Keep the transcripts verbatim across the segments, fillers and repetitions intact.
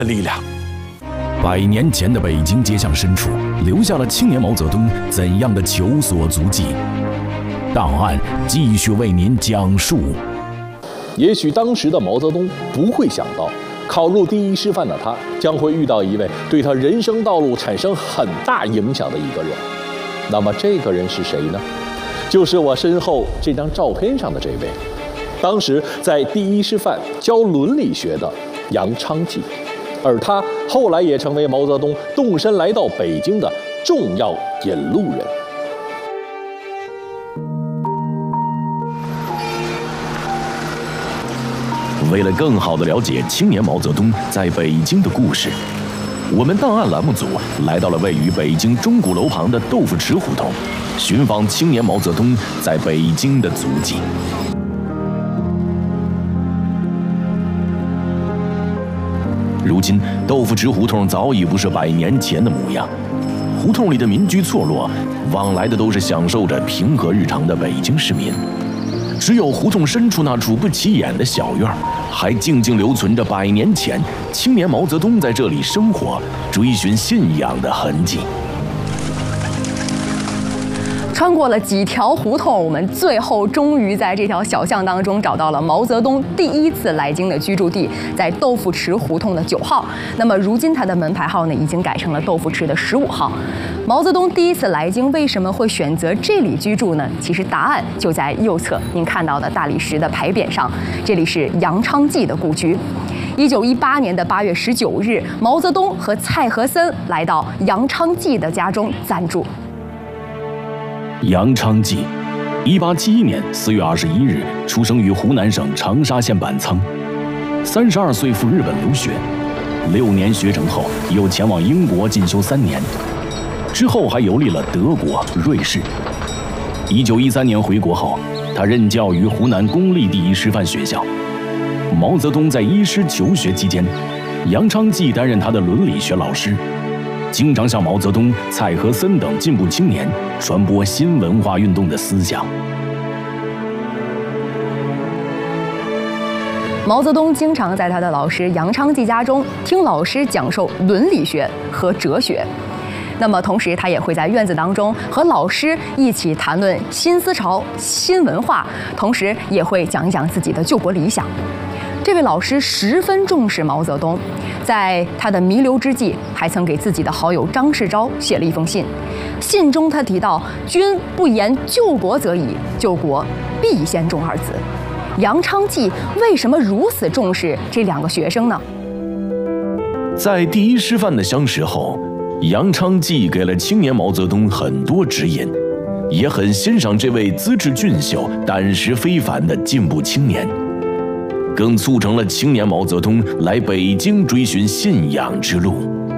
力量。百年前的北京街巷深处，留下了青年毛泽东怎样的求索足迹？档案继续为您讲述。 也许当时的毛泽东不会想到，考入第一师范的他将会遇到一位对他人生道路产生很大影响的一个人。那么这个人是谁呢？就是我身后这张照片上的这位，当时在第一师范教伦理学的杨昌济，而他后来也成为毛泽东动身来到北京的重要引路人。 为了更好地了解青年毛泽东在北京的故事，我们档案栏目组来到了位于北京钟鼓楼旁的豆腐池胡同，寻访青年毛泽东在北京的足迹。如今，豆腐池胡同早已不是百年前的模样，胡同里的民居错落，往来的都是享受着平和日常的北京市民。只有胡同深处那处不起眼的小院，还静静留存着百年前青年毛泽东在这里生活、追寻信仰的痕迹。 穿过了几条胡同，我们最后终于在这条小巷当中找到了毛泽东第一次来京的居住地，在豆腐池胡同的九号。那么如今他的门牌号呢，已经改成了豆腐池的十五号。毛泽东第一次来京为什么会选择这里居住呢？其实答案就在右侧您看到的大理石的牌匾上，这里是杨昌济的故居。一九一八年的八月十九日，毛泽东和蔡和森来到杨昌济的家中暂住。 杨昌济，一八七一年四月二十一日出生于湖南省长沙县板仓，三十二岁赴日本留学，六年学成后又前往英国进修三年，之后还游历了德国、瑞士。一九一三年回国后，他任教于湖南公立第一师范学校。毛泽东在一师求学期间，杨昌济担任他的伦理学老师，经常向毛泽东、蔡和森等进步青年传播新文化运动的思想。 毛泽东经常在他的老师杨昌济家中听老师讲授伦理学和哲学。那么同时他也会在院子当中和老师一起谈论新思潮、新文化，同时也会讲一讲自己的救国理想。这位老师十分重视毛泽东，在他的弥留之际，还曾给自己的好友张世钊写了一封信。信中他提到：“君不言救国则已，救国必先重二字。”杨昌济为什么如此重视这两个学生呢？ 在第一师范的相识后，杨昌济给了青年毛泽东很多指引，也很欣赏这位资质俊秀、胆识非凡的进步青年，更促成了青年毛泽东来北京追寻信仰之路。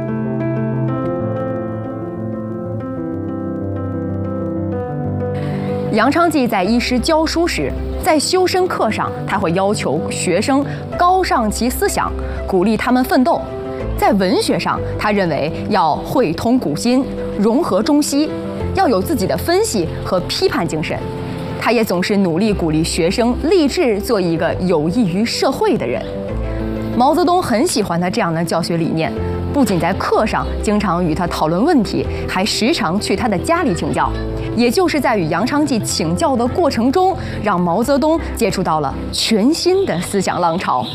杨昌济在一师教书时，在修身课上，他会要求学生高尚其思想，鼓励他们奋斗；在文学上，他认为要汇通古今，融合中西，要有自己的分析和批判精神。他也总是努力鼓励学生立志做一个有益于社会的人。毛泽东很喜欢他这样的教学理念，不仅在课上经常与他讨论问题，还时常去他的家里请教。也就是在与杨昌济请教的过程中，让毛泽东接触到了全新的思想浪潮。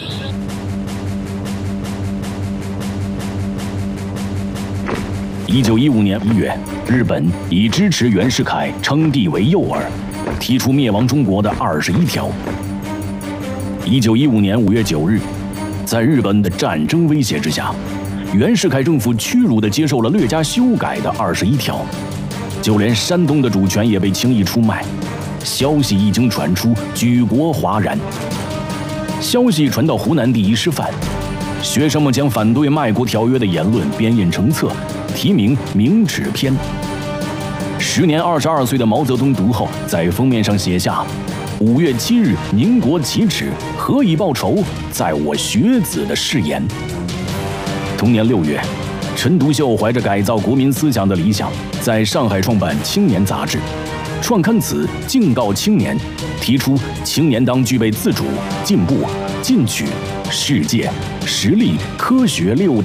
一九一五年一月，日本以支持袁世凯称帝为诱饵，提出灭亡中国的二十一条。一九一五年五月九日，在日本的战争威胁之下，袁世凯政府屈辱地接受了略加修改的二十一条。就连山东的主权也被轻易出卖，消息一经传出，举国哗然。消息传到湖南第一师范，学生们将反对卖国条约的言论编印成册，题名《明耻篇》。时年二十二岁的毛泽东读后，在封面上写下：“五月七日，宁国启齿，何以报仇？在我学子的誓言。”同年六月，陈独秀怀着改造国民思想的理想，在上海创办《青年》杂志，创刊词敬告青年，提出青年当具备自主、进步、进取、世界、实力、科学六大